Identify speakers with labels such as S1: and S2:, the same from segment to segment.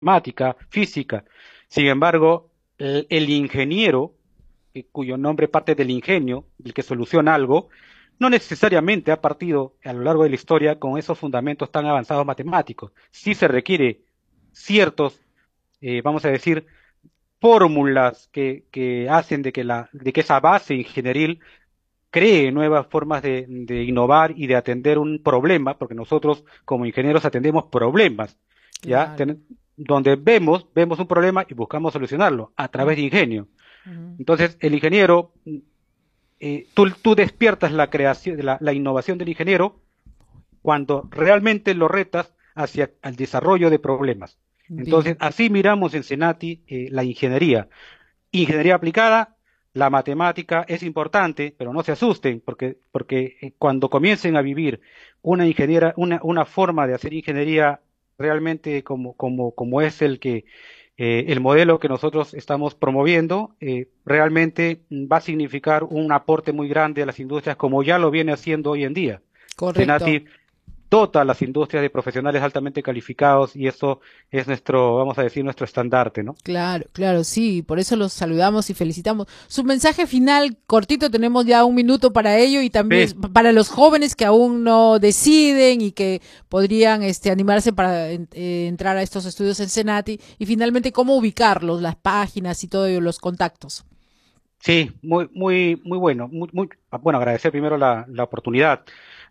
S1: matemática, física. Sin embargo, el ingeniero, cuyo nombre parte del ingenio, el que soluciona algo, no necesariamente ha partido a lo largo de la historia con esos fundamentos tan avanzados matemáticos. Sí se requiere ciertos, vamos a decir, fórmulas que hacen de que esa base ingenieril cree nuevas formas de innovar y de atender un problema, porque nosotros como ingenieros atendemos problemas, ¿ya?
S2: Claro.
S1: Donde vemos un problema y buscamos solucionarlo a través de ingenio.
S2: Ujú.
S1: Entonces, el ingeniero, tú despiertas la creación, la innovación del ingeniero cuando realmente lo retas hacia el desarrollo de problemas. Entonces,
S2: Bien,
S1: así miramos en Senati la ingeniería. Ingeniería aplicada, la matemática es importante, pero no se asusten, porque cuando comiencen a vivir una forma de hacer ingeniería realmente como es el modelo que nosotros estamos promoviendo, realmente va a significar un aporte muy grande a las industrias, como ya lo viene haciendo hoy en día.
S2: correcto.
S1: Senati dota a las industrias de profesionales altamente calificados y eso es nuestro, vamos a decir, nuestro estandarte, ¿no?
S2: Claro, claro, sí, por eso los saludamos y felicitamos. Su mensaje final, cortito, tenemos ya un minuto para ello y también
S1: Sí,
S2: para los jóvenes que aún no deciden y que podrían animarse para entrar a estos estudios en Senati y finalmente cómo ubicarlos, las páginas y todo ello, los contactos.
S1: sí, muy bueno, bueno, agradecer primero la oportunidad.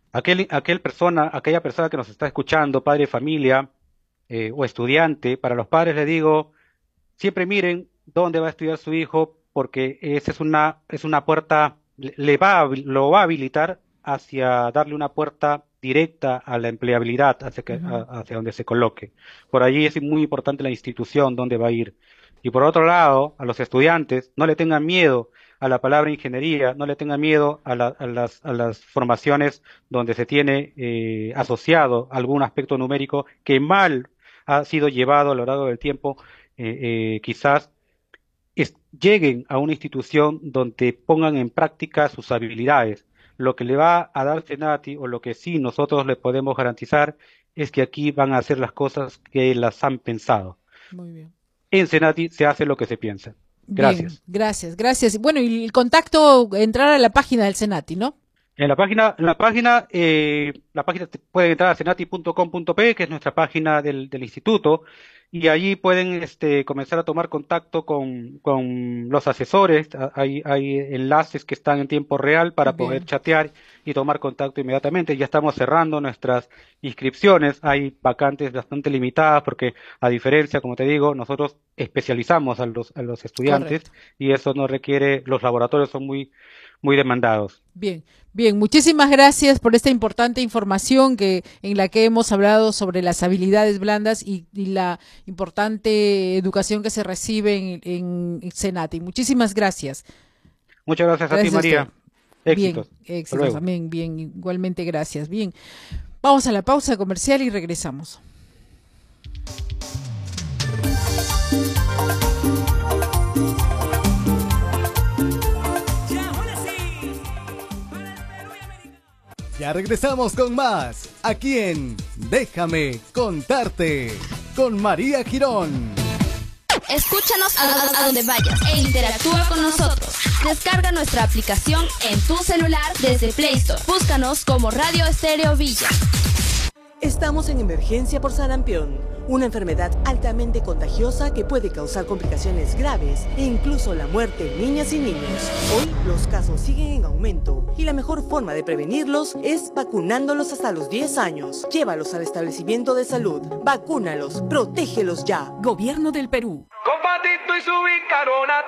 S1: Aquella persona que nos está escuchando, padre de familia o estudiante, para los padres les digo, siempre miren dónde va a estudiar su hijo, porque esa es una puerta, lo va a habilitar hacia darle una puerta directa a la empleabilidad,
S2: Ujú.
S1: hacia donde se coloque. Por allí es muy importante la institución donde va a ir. Y por otro lado, a los estudiantes, no le tengan miedo a la palabra ingeniería, no le tengan miedo a las formaciones donde se tiene asociado algún aspecto numérico que mal ha sido llevado a lo largo del tiempo quizás lleguen a una institución donde pongan en práctica sus habilidades. Lo que le va a dar Senati o lo que sí nosotros le podemos garantizar es que aquí van a hacer las cosas que las han pensado.
S2: Muy bien.
S1: En Senati se hace lo que se piensa.
S2: Bien,
S1: Gracias.
S2: gracias, gracias. Bueno, y el contacto, entrar a la página del Senati, ¿no?
S1: La página pueden entrar a senati.com.p, que es nuestra página del instituto, y allí pueden comenzar a tomar contacto con los asesores. Hay enlaces que están en tiempo real para poder
S2: Bien.
S1: chatear y tomar contacto inmediatamente. Ya estamos cerrando nuestras inscripciones. Hay vacantes bastante limitadas porque, a diferencia, como te digo, nosotros especializamos a los estudiantes
S2: Correcto.
S1: y eso no requiere, los laboratorios son muy demandados.
S2: Bien, bien, muchísimas gracias por esta importante información en la que hemos hablado sobre las habilidades blandas y la importante educación que se recibe en Senati. Muchísimas gracias.
S1: Muchas gracias a ti,
S2: Gracias a usted.
S1: María.
S2: Bien,
S1: Éxitos. Hasta
S2: éxitos
S1: luego.
S2: también, bien, igualmente gracias. Bien, vamos a la pausa comercial y regresamos.
S3: Ya regresamos con más, aquí en Déjame contarte, con María Girón.
S4: Escúchanos a donde vayas e interactúa con nosotros. Descarga nuestra aplicación en tu celular desde Play Store. Búscanos como Radio Estéreo Villa.
S5: Estamos en emergencia por sarampión, una enfermedad altamente contagiosa que puede causar complicaciones graves e incluso la muerte en niñas y niños. Hoy los casos siguen en aumento y la mejor forma de prevenirlos es vacunándolos hasta los 10 años. Llévalos al establecimiento de salud, vacúnalos, protégelos ya.
S6: Gobierno del Perú.
S7: Con Patito y su bicarbonato.